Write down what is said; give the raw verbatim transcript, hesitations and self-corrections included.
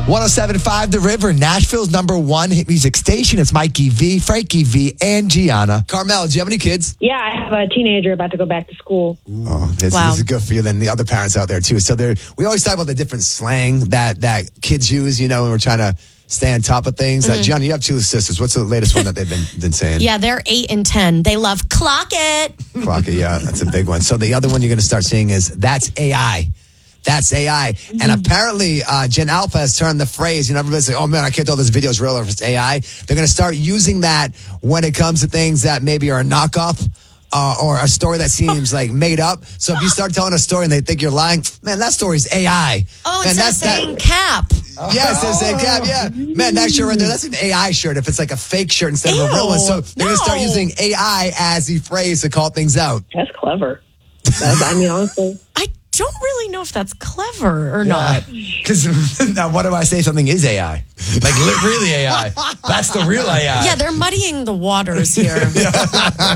one oh seven point five The River, Nashville's number one hit music station. It's Mikey V, Frankie V, and Gianna. Carmel, do you have any kids? Yeah, I have a teenager about to go back to school. Oh, this, Wow. this is good for you than the other parents out there, too. So there, we always talk about the different slang that, that kids use, you know, when we're trying to stay on top of things. Mm-hmm. Uh, Gianna, you have two sisters. What's the latest one that they've been, been saying? Yeah, they're eight and ten. They love clock it. Clock it, yeah, that's a big one. So the other one you're going to start seeing is that's A I. That's A I. Mm-hmm. And apparently, uh, Gen Alpha has turned the phrase, you know, everybody's like, oh man, I can't tell this video is real or if it's A I. They're going to start using that when it comes to things that maybe are a knockoff uh, or a story that seems like made up. So if you start telling a story and they think you're lying, man, that story's A I. Oh, it's and the that's same that, cap. Yes, it's the same cap, yeah. Man, that shirt right there, that's an A I shirt if it's like a fake shirt instead Ew, of a real one. So they're going to start no. using A I as the phrase to call things out. That's clever. That's, I mean, honestly. I don't really know if that's clever or not. Because now what do I say something is A I? Like li- really A I. That's the real A I. Yeah, they're muddying the waters here.